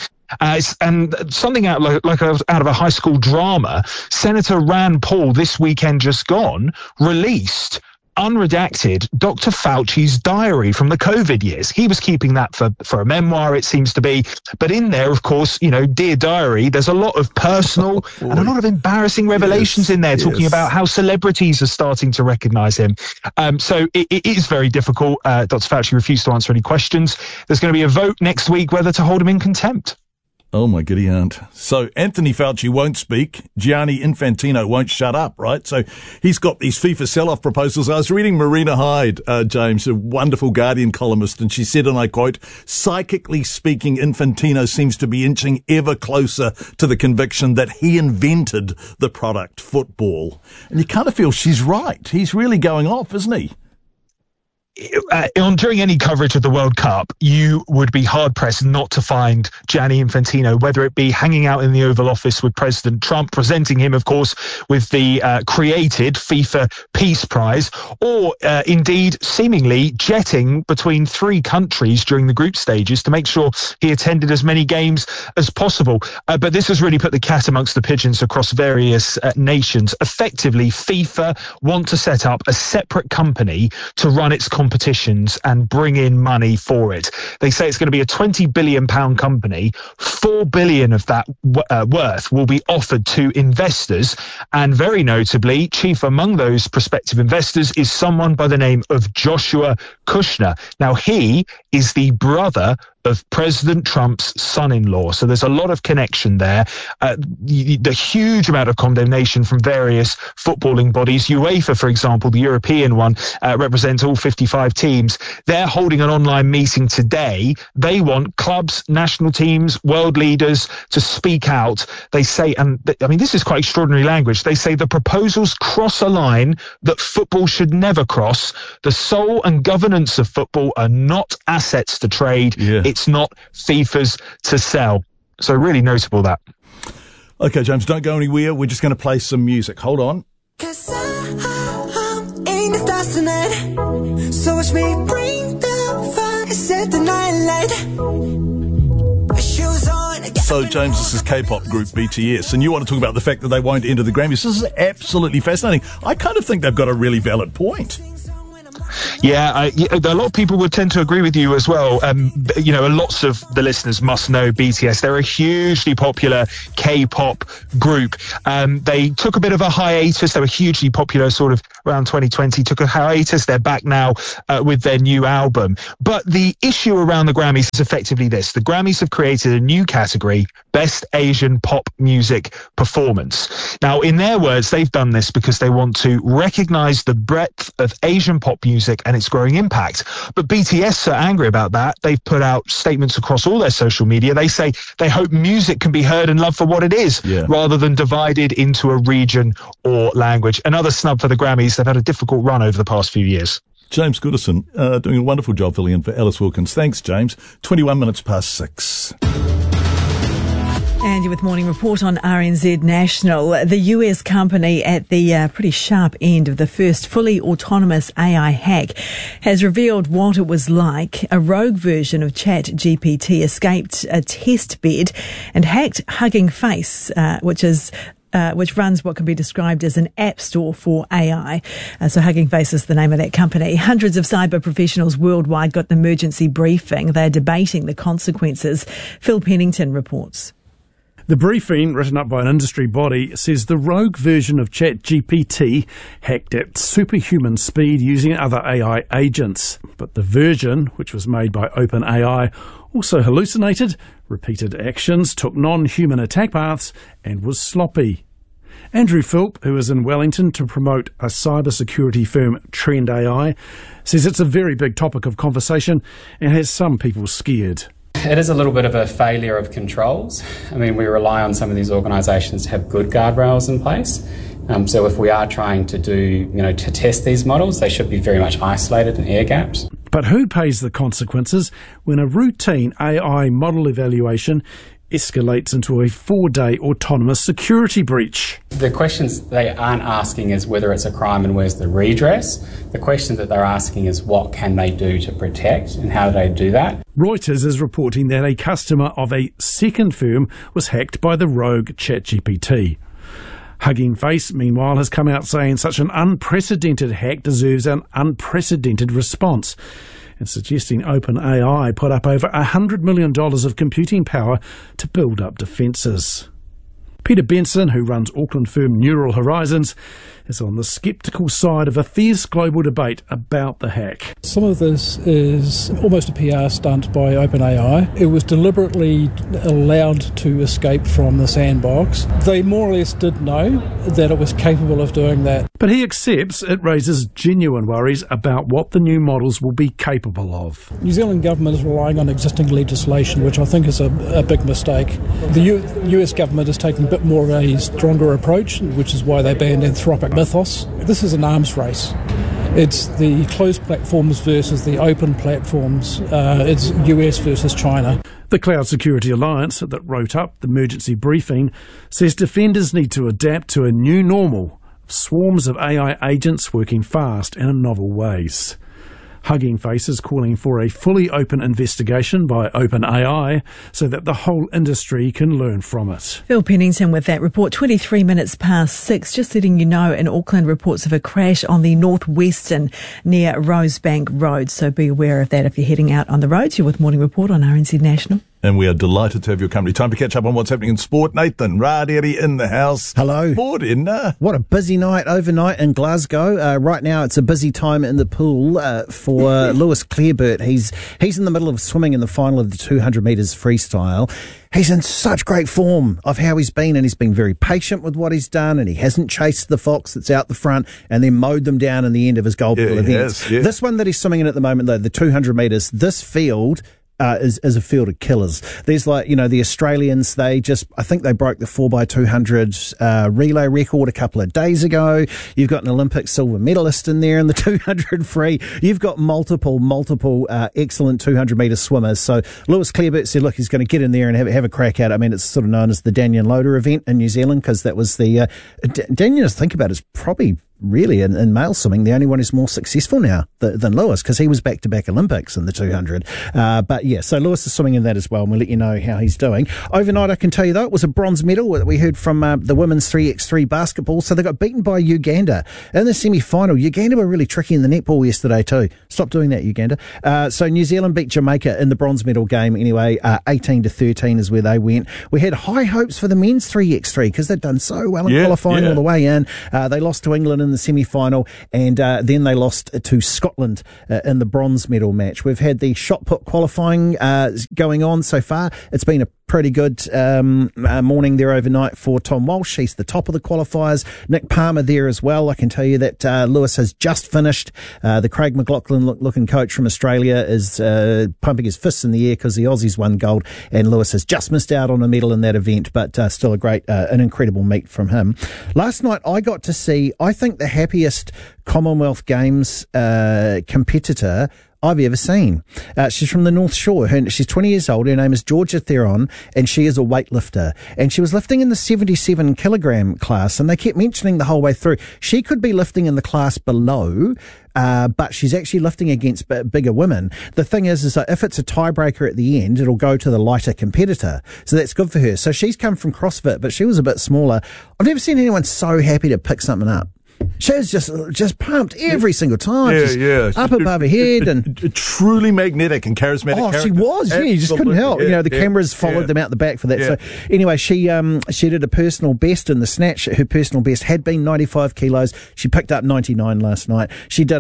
And something out of a high school drama, Senator Rand Paul, this weekend just gone, released unredacted Dr. Fauci's diary from the COVID years. He was keeping that for a memoir, it seems to be. But in there, of course, dear diary, there's a lot of personal and a lot of embarrassing revelations in there, talking about how celebrities are starting to recognize him. So it is very difficult. Dr. Fauci refused to answer any questions. There's going to be a vote next week whether to hold him in contempt. Oh, my goody aunt. So Anthony Fauci won't speak. Gianni Infantino won't shut up, right? So he's got these FIFA sell-off proposals. I was reading Marina Hyde, James, a wonderful Guardian columnist, and she said, and I quote, psychically speaking, Infantino seems to be inching ever closer to the conviction that he invented the product, football. And you kind of feel she's right. He's really going off, isn't he? During any coverage of the World Cup, you would be hard-pressed not to find Gianni Infantino, whether it be hanging out in the Oval Office with President Trump, presenting him, of course, with the created FIFA Peace Prize, or indeed seemingly jetting between three countries during the group stages to make sure he attended as many games as possible. But this has really put the cat amongst the pigeons across various nations. Effectively, FIFA want to set up a separate company to run its competitions and bring in money for it. They say it's going to be a £20 billion company. $4 billion of that worth will be offered to investors. And very notably, chief among those prospective investors is someone by the name of Joshua Kushner. Now, he is the brother of President Trump's son-in-law. So there's a lot of connection there. The huge amount of condemnation from various footballing bodies. UEFA, for example, the European one, represents all 55 teams. They're holding an online meeting today. They want clubs, national teams, world leaders to speak out. They say, and I mean, this is quite extraordinary language. They say the proposals cross a line that football should never cross. The soul and governance of football are not assets to trade. It's It's not FIFA's to sell. So really notable that. Okay, James, don't go anywhere. We're just going to play some music. Hold on. Cause I'm in the stars tonight. So watch me bring the fire, set the night light. Shoes on. So, James, this is K-pop group BTS, and you want to talk about the fact that they won't enter the Grammys. This is absolutely fascinating. I kind of think they've got a really valid point. Yeah, a lot of people would tend to agree with you as well. Lots of the listeners must know BTS. They're a hugely popular K-pop group. They took a bit of a hiatus. They were hugely popular sort of around 2020, took a hiatus. They're back now with their new album. But the issue around the Grammys is effectively this. The Grammys have created a new category, Best Asian Pop Music Performance. Now, in their words, they've done this because they want to recognise the breadth of Asian pop music and its growing impact. But BTS are angry about that. They've put out statements across all their social media. They say they hope music can be heard and loved for what it is, rather than divided into a region or language. Another snub for the Grammys. They've had a difficult run over the past few years. James Goodison, doing a wonderful job filling in for Alice Wilkins. Thanks, James. 21 minutes past 6. And you're with Morning Report on RNZ National. The US company at the pretty sharp end of the first fully autonomous AI hack has revealed what it was like. A rogue version of ChatGPT escaped a test bed and hacked Hugging Face, which runs what can be described as an app store for AI. So Hugging Face is the name of that company. Hundreds of cyber professionals worldwide got an emergency briefing. They're debating the consequences. Phil Pennington reports. The briefing, written up by an industry body, says the rogue version of ChatGPT hacked at superhuman speed using other AI agents. But the version, which was made by OpenAI, also hallucinated, repeated actions, took non-human attack paths, and was sloppy. Andrew Philp, who is in Wellington to promote a cybersecurity firm, Trend AI, says it's a very big topic of conversation and has some people scared. It is a little bit of a failure of controls. I mean, we rely on some of these organisations to have good guardrails in place. So if we are trying to to test these models, they should be very much isolated and air-gapped. But who pays the consequences when a routine AI model evaluation escalates into a 4-day autonomous security breach? The questions they aren't asking is whether it's a crime and where's the redress. The question that they're asking is what can they do to protect and how do they do that? Reuters is reporting that a customer of a second firm was hacked by the rogue ChatGPT. Hugging Face, meanwhile, has come out saying such an unprecedented hack deserves an unprecedented response, and suggesting OpenAI put up over $100 million of computing power to build up defences. Peter Benson, who runs Auckland firm Neural Horizons, is on the sceptical side of a fierce global debate about the hack. Some of this is almost a PR stunt by OpenAI. It was deliberately allowed to escape from the sandbox. They more or less did know that it was capable of doing that. But he accepts it raises genuine worries about what the new models will be capable of. New Zealand government is relying on existing legislation, which I think is a big mistake. The US government is taking a bit more of a stronger approach, which is why they banned Anthropic Mythos. This is an arms race. It's the closed platforms versus the open platforms. It's US versus China. The Cloud Security Alliance that wrote up the emergency briefing says defenders need to adapt to a new normal of swarms of AI agents working fast and in novel ways. Hugging Face is calling for a fully open investigation by OpenAI so that the whole industry can learn from it. Phil Pennington with that report. 23 minutes past 6. Just letting you know, in Auckland, reports of a crash on the northwestern near Rosebank Road. So be aware of that if you're heading out on the roads. You're with Morning Report on RNZ National. And we are delighted to have your company. Time to catch up on what's happening in sport. Nathan Raderi in the house. Hello. Morning. What a busy night overnight in Glasgow. Right now it's a busy time in the pool for Lewis Clareburt. He's in the middle of swimming in the final of the 200 metres freestyle. He's in such great form of how he's been, and he's been very patient with what he's done, and he hasn't chased the fox that's out the front and then mowed them down in the end of his gold pool events. This one that he's swimming in at the moment, though, the 200 metres, this field is a field of killers. There's the Australians, I think they broke the 4x200 relay record a couple of days ago. You've got an Olympic silver medalist in there in the 200 free. You've got multiple excellent 200 metre swimmers. So Lewis Clareburt said, look, he's going to get in there and have a crack at it. I mean, it's sort of known as the Daniel Loader event in New Zealand because that was the Daniel, think about it, is probably really in male swimming the only one who's more successful now than Lewis, because he was back-to-back Olympics in the 200. But yeah, so Lewis is swimming in that as well, and we'll let you know how he's doing. Overnight, I can tell you though, it was a bronze medal that we heard from the women's 3x3 basketball. So they got beaten by Uganda in the semi-final. Uganda were really tricky in the netball yesterday too. Stop doing that, Uganda. So New Zealand beat Jamaica in the bronze medal game anyway. 18-13 is where they went. We had high hopes for the men's 3x3 because they'd done so well in qualifying all the way in. They lost to England in the semi-final, and then they lost to Scotland in the bronze medal match. We've had the shot put qualifying going on so far. It's been a pretty good morning there overnight for Tom Walsh. He's the top of the qualifiers. Nick Palmer there as well. I can tell you that Lewis has just finished. The Craig McLaughlin looking coach from Australia is pumping his fists in the air because the Aussies won gold, and Lewis has just missed out on a medal in that event, but still a great, an incredible meet from him. Last night I got to see, I think, the happiest Commonwealth Games competitor I've ever seen. She's from the North Shore. She's 20 years old. Her name is Georgia Theron, and she is a weightlifter. And she was lifting in the 77 kilogram class, and they kept mentioning the whole way through, she could be lifting in the class below, but she's actually lifting against bigger women. The thing is that if it's a tiebreaker at the end, it'll go to the lighter competitor. So that's good for her. So she's come from CrossFit, but she was a bit smaller. I've never seen anyone so happy to pick something up. She was just pumped every single time. Up above her head, and truly magnetic and charismatic. Oh, she was. Yeah, you just couldn't help. The cameras followed them out the back for that. So anyway, she did a personal best in the snatch. Her personal best had been 95 kilos. She picked up 99 last night. She did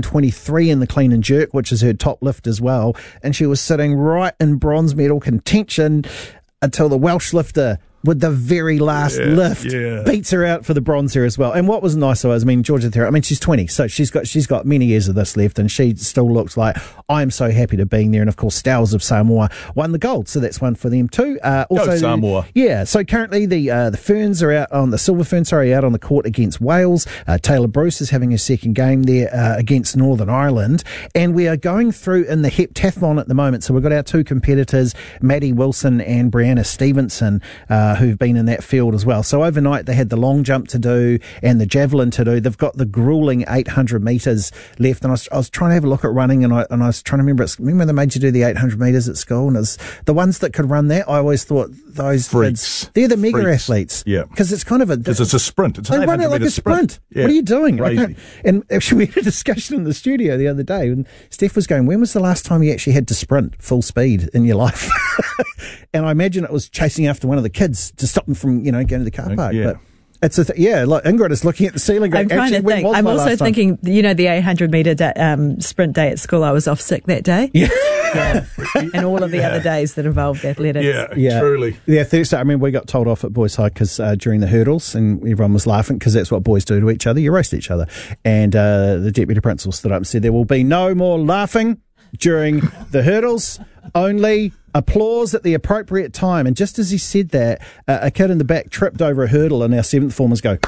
123 in the clean and jerk, which is her top lift as well. And she was sitting right in bronze medal contention until the Welsh lifter, with the very last lift, beats her out for the bronze here as well. And what was nice was, Georgia Theron, she's 20, so she's got many years of this left, and she still looks like, I am so happy to be there. And of course, Stowers of Samoa won the gold, so that's one for them too. Also, go Samoa. Yeah, so currently the Ferns are out on the Silver Ferns, out on the court against Wales. Taylor Bruce is having her second game there against Northern Ireland, and we are going through in the heptathlon at the moment. So we've got our two competitors, Maddie Wilson and Brianna Stevenson, who've been in that field as well. So overnight they had the long jump to do and the javelin to do. They've got the grueling 800 metres left, and I was trying to have a look at running, and I was trying to remember when they made you do the 800 metres at school, and it was the ones that could run that, I always thought those freaks, they're the mega athletes. Yeah, because it's kind of because it's a sprint. It's they run it like a sprint. Yeah. What are you doing? And actually, we had a discussion in the studio the other day, and Steph was going, when was the last time you actually had to sprint full speed in your life? And I imagine it was chasing after one of the kids to stop them from, going to the car park. Yeah. But it's like Ingrid is looking at the ceiling. I'm trying to think. I'm also thinking, the 800 metre sprint day at school, I was off sick that day. Yeah. And all of the other days that involved athletics. Yeah, truly. Yeah, Thursday, we got told off at Boys High because during the hurdles, and everyone was laughing because that's what boys do to each other. You roast each other. And the deputy principal stood up and said, there will be no more laughing during the hurdles, only applause at the appropriate time. And just as he said that, a kid in the back tripped over a hurdle, and our seventh formers go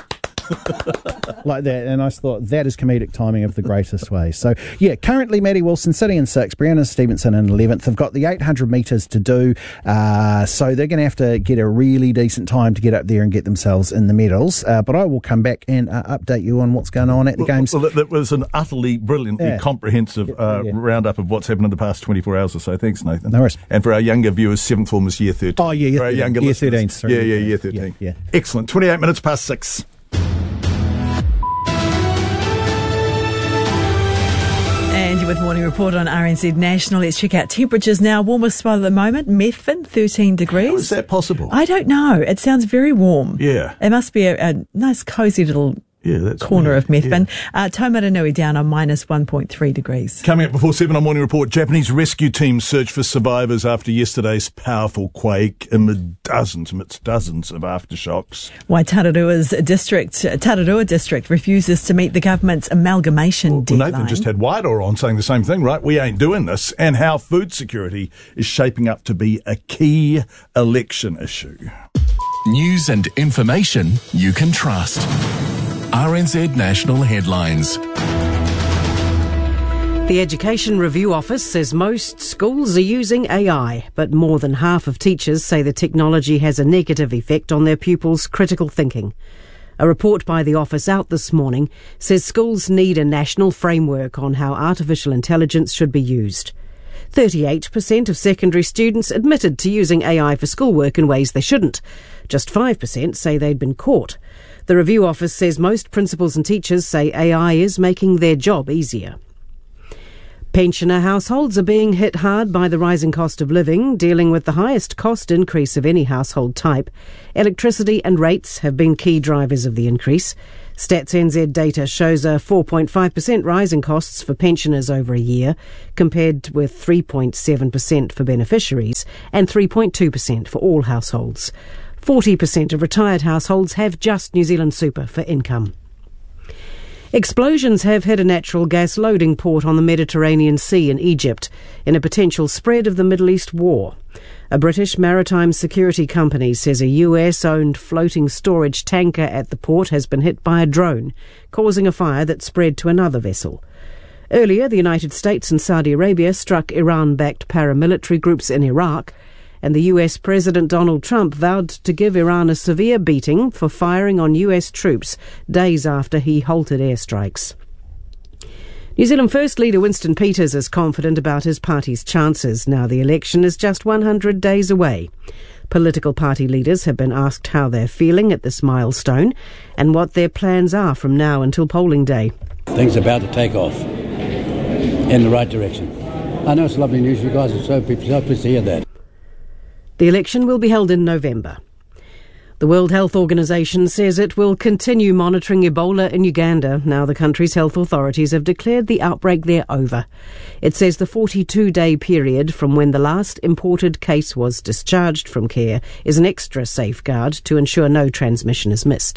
like that, and I thought that is comedic timing of the greatest way. So currently Maddie Wilson sitting in 6th, Brianna Stevenson in 11th. They've got the 800 metres to do, so they're going to have to get a really decent time to get up there and get themselves in the medals, but I will come back and update you on what's going on at the games. Well, that was an utterly brilliantly comprehensive roundup of what's happened in the past 24 hours or so. Thanks, Nathan. No worries. And for our younger viewers, 7th formers, year 13. Oh yeah, for our younger year listeners. 13. Sorry. Year 13. Yeah. Excellent. 28 minutes past 6. And you're with Morning Report on RNZ National. Let's check out temperatures now. Warmest spot at the moment, Methven, 13 degrees. How is that possible? I don't know. It sounds very warm. Yeah. It must be a nice, cosy little corner of Methven. Taumaranui down on minus 1.3 degrees. Coming up before 7 on Morning Report, Japanese rescue teams search for survivors after yesterday's powerful quake amidst dozens of aftershocks. Why Tararua District refuses to meet the government's amalgamation deadline. Nathan just had Wairoa on saying the same thing, right? We ain't doing this. And how food security is shaping up to be a key election issue. News and information you can trust. RNZ National Headlines. The Education Review Office says most schools are using AI, but more than half of teachers say the technology has a negative effect on their pupils' critical thinking. A report by the office out this morning says schools need a national framework on how artificial intelligence should be used. 38% of secondary students admitted to using AI for schoolwork in ways they shouldn't. Just 5% say they'd been caught. The review office says most principals and teachers say AI is making their job easier. Pensioner households are being hit hard by the rising cost of living, dealing with the highest cost increase of any household type. Electricity and rates have been key drivers of the increase. Stats NZ data shows a 4.5% rise in costs for pensioners over a year, compared with 3.7% for beneficiaries and 3.2% for all households. 40% of retired households have just New Zealand Super for income. Explosions have hit a natural gas loading port on the Mediterranean Sea in Egypt in a potential spread of the Middle East war. A British maritime security company says a US-owned floating storage tanker at the port has been hit by a drone, causing a fire that spread to another vessel. Earlier, the United States and Saudi Arabia struck Iran-backed paramilitary groups in Iraq, and the US President Donald Trump vowed to give Iran a severe beating for firing on US troops days after he halted airstrikes. New Zealand First leader Winston Peters is confident about his party's chances now the election is just 100 days away. Political party leaders have been asked how they're feeling at this milestone and what their plans are from now until polling day. Things are about to take off in the right direction. I know it's lovely news. You guys are so pleased to hear that. The election will be held in November. The World Health Organization says it will continue monitoring Ebola in Uganda now the country's health authorities have declared the outbreak there over. It says the 42-day period from when the last imported case was discharged from care is an extra safeguard to ensure no transmission is missed.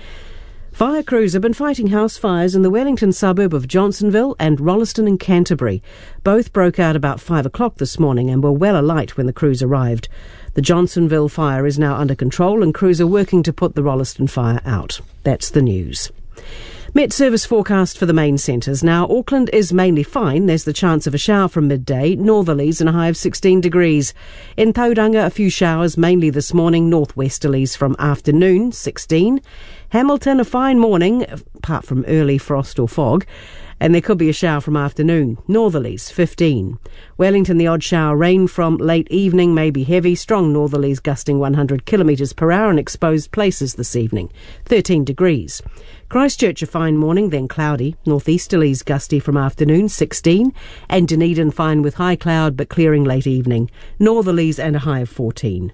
Fire crews have been fighting house fires in the Wellington suburb of Johnsonville and Rolleston in Canterbury. Both broke out about 5 o'clock this morning and were well alight when the crews arrived. The Johnsonville fire is now under control and crews are working to put the Rolleston fire out. That's the news. Met Service forecast for the main centres. Now, Auckland is mainly fine. There's the chance of a shower from midday, northerlies and a high of 16 degrees. In Tauranga, a few showers, mainly this morning, northwesterlies from afternoon, 16. Hamilton, a fine morning, apart from early frost or fog. And there could be a shower from afternoon. Northerlies, 15. Wellington, the odd shower. Rain from late evening may be heavy. Strong northerlies gusting 100 kilometres per hour in exposed places this evening. 13 degrees. Christchurch, a fine morning, then cloudy. Northeasterlies gusty from afternoon, 16. And Dunedin, fine with high cloud but clearing late evening. Northerlies and a high of 14.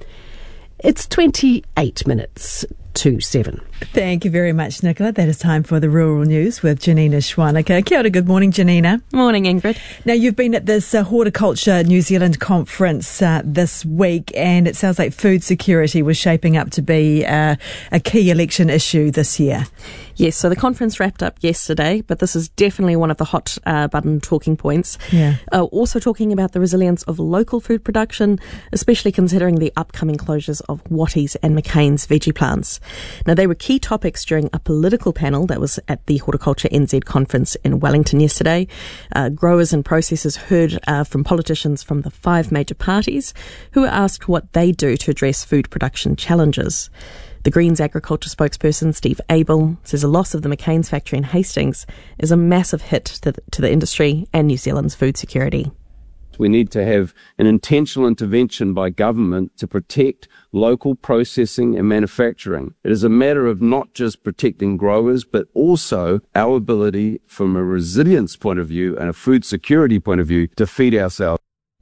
It's 28 minutes to 7. Thank you very much, Nicola. That is time for the Rural News with Janina Schwanica. Kia ora, good morning, Janina. Morning, Ingrid. Now, you've been at this Horticulture New Zealand conference this week, and it sounds like food security was shaping up to be a key election issue this year. Yes, so the conference wrapped up yesterday, but this is definitely one of the hot button talking points. Yeah. Also talking about the resilience of local food production, especially considering the upcoming closures of Wattie's and McCain's veggie plants. Now, they were key topics during a political panel that was at the Horticulture NZ conference in Wellington yesterday. Growers and processors heard from politicians from the 5 major parties who were asked what they do to address food production challenges. The Greens agriculture spokesperson, Steve Abel, says the loss of the McCain's factory in Hastings is a massive hit to the industry and New Zealand's food security. We need to have an intentional intervention by government to protect local processing and manufacturing. It is a matter of not just protecting growers, but also our ability from a resilience point of view and a food security point of view to feed ourselves.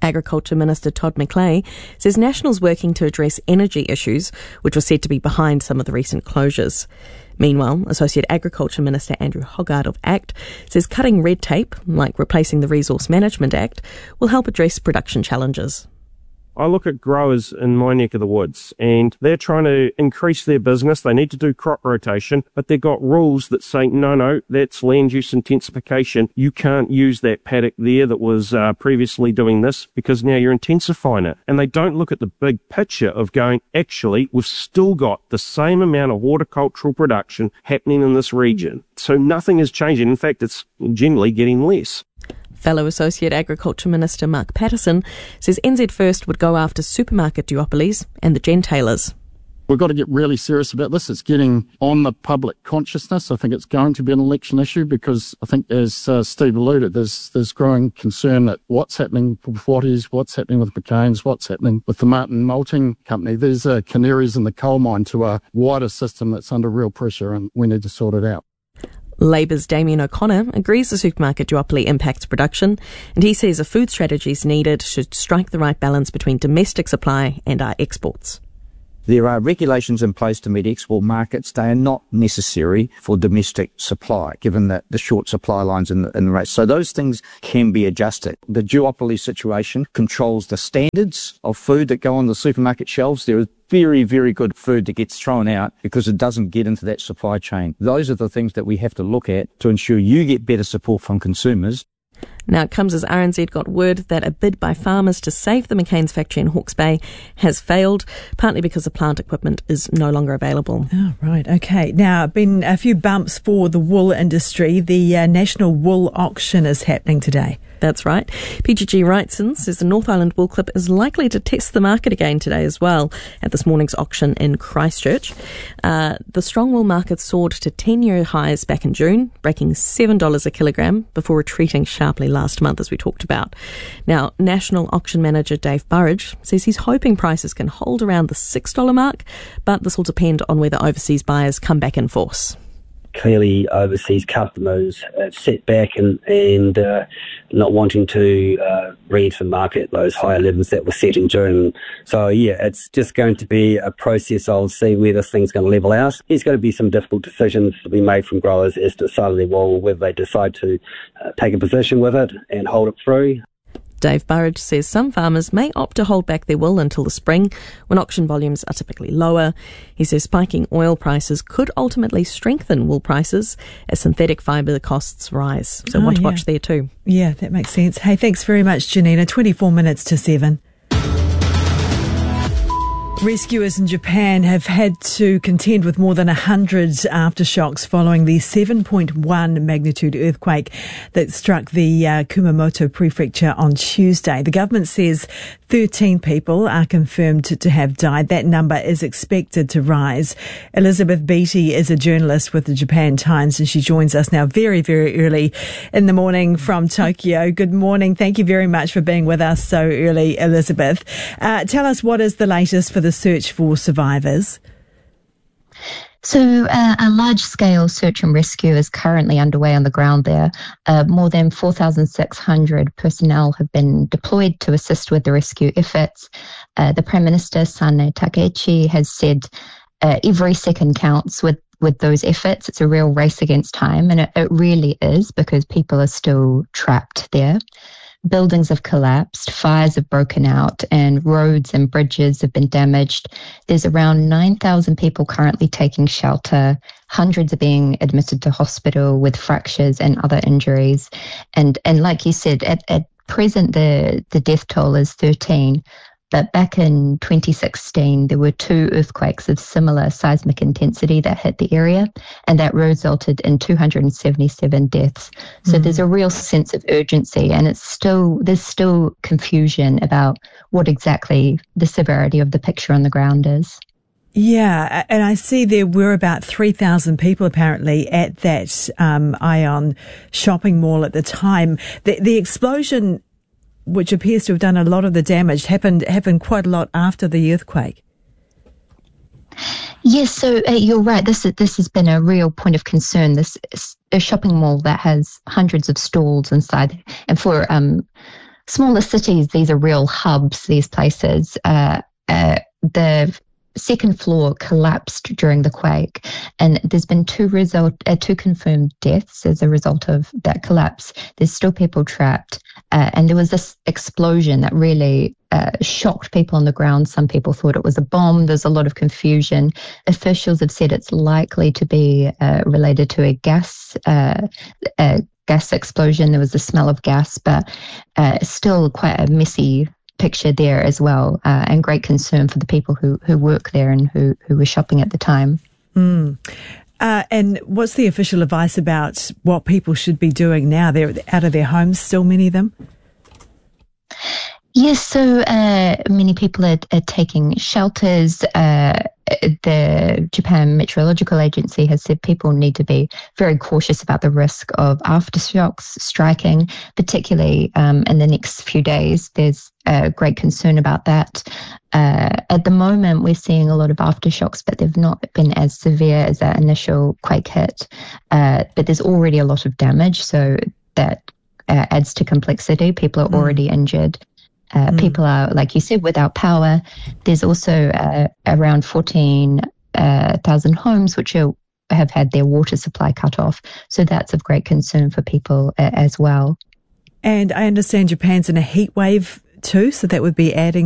Agriculture Minister Todd McClay says National's working to address energy issues, which were said to be behind some of the recent closures. Meanwhile, Associate Agriculture Minister Andrew Hoggard of ACT says cutting red tape, like replacing the Resource Management Act, will help address production challenges. I look at growers in my neck of the woods and they're trying to increase their business. They need to do crop rotation, but they've got rules that say, no, that's land use intensification. You can't use that paddock there that was previously doing this because now you're intensifying it. And they don't look at the big picture of going, actually, we've still got the same amount of horticultural production happening in this region. So nothing is changing. In fact, it's generally getting less. Fellow Associate Agriculture Minister Mark Patterson says NZ First would go after supermarket duopolies and the gentailers. We've got to get really serious about this. It's getting on the public consciousness. I think it's going to be an election issue because I think, as Steve alluded, there's growing concern that what's happening with Watties, what's happening with McCain's, what's happening with the Martin Malting Company. There's canaries in the coal mine to a wider system that's under real pressure, and we need to sort it out. Labour's Damien O'Connor agrees the supermarket duopoly impacts production, and he says a food strategy is needed to strike the right balance between domestic supply and our exports. There are regulations in place to meet export markets. They are not necessary for domestic supply, given that the short supply lines in the race. So those things can be adjusted. The duopoly situation controls the standards of food that go on the supermarket shelves. There is very, very good food that gets thrown out because it doesn't get into that supply chain. Those are the things that we have to look at to ensure you get better support from consumers. Now, it comes as RNZ got word that a bid by farmers to save the McCain's factory in Hawke's Bay has failed, partly because the plant equipment is no longer available. Oh, right. Okay. Now, been a few bumps for the wool industry. The National Wool Auction is happening today. That's right. PGG Wrightson says the North Island Wool Clip is likely to test the market again today as well at this morning's auction in Christchurch. The strong wool market soared to 10-year highs back in June, breaking $7 a kilogram before retreating sharply last month, as we talked about. Now, National Auction Manager Dave Burridge says he's hoping prices can hold around the $6 mark, but this will depend on whether overseas buyers come back in force. Clearly, overseas customers set back and not wanting to re-enter the market at those higher levels that were set in June. So, yeah, it's just going to be a process. I'll see where this thing's going to level out. There's going to be some difficult decisions to be made from growers as to the side of their wool, whether they decide to take a position with it and hold it through. Dave Burridge says some farmers may opt to hold back their wool until the spring, when auction volumes are typically lower. He says spiking oil prices could ultimately strengthen wool prices as synthetic fibre costs rise. So want to watch there too. Yeah, that makes sense. Hey, thanks very much, Janina. 24 minutes to 7. Rescuers in Japan have had to contend with more than 100 aftershocks following the 7.1 magnitude earthquake that struck the Kumamoto prefecture on Tuesday. The government says 13 people are confirmed to have died. That number is expected to rise. Elizabeth Beattie is a journalist with the Japan Times, and she joins us now very, very early in the morning from Tokyo. Good morning. Thank you very much for being with us so early, Elizabeth. Tell us, what is the latest for the search for survivors? So a large-scale search and rescue is currently underway on the ground there. More than 4,600 personnel have been deployed to assist with the rescue efforts. The Prime Minister, Sanae Takaichi, has said every second counts with those efforts. It's a real race against time, and it really is, because people are still trapped there. Buildings have collapsed, fires have broken out, and roads and bridges have been damaged. There's around 9,000 people currently taking shelter. Hundreds are being admitted to hospital with fractures and other injuries. And like you said, at present, the death toll is 13. But back in 2016, there were 2 earthquakes of similar seismic intensity that hit the area, and that resulted in 277 deaths. So there's a real sense of urgency, and there's still confusion about what exactly the severity of the picture on the ground is. Yeah, and I see there were about 3,000 people apparently at that Ion shopping mall at the time. The explosion, which appears to have done a lot of the damage, happened quite a lot after the earthquake. Yes, so you're right. This has been a real point of concern. This is a shopping mall that has hundreds of stalls inside, and for smaller cities, these are real hubs, these places. The second floor collapsed during the quake, and there's been two confirmed deaths as a result of that collapse. There's still people trapped, and there was this explosion that really shocked people on the ground. Some people thought it was a bomb. There's a lot of confusion. Officials have said it's likely to be related to a gas explosion. There was the smell of gas, but still quite a messy picture there as well, and great concern for the people who work there and who were shopping at the time. And what's the official advice about what people should be doing now? They're out of their homes still, many of them? Yes, so many people are taking shelters. The Japan Meteorological Agency has said people need to be very cautious about the risk of aftershocks striking, particularly in the next few days. There's great concern about that. At the moment, we're seeing a lot of aftershocks, but they've not been as severe as that initial quake hit. But there's already a lot of damage, so that adds to complexity. People are already injured. People are, like you said, without power. There's also around 14,000 homes which have had their water supply cut off. So that's of great concern for people as well. And I understand Japan's in a heat wave too, so that would be adding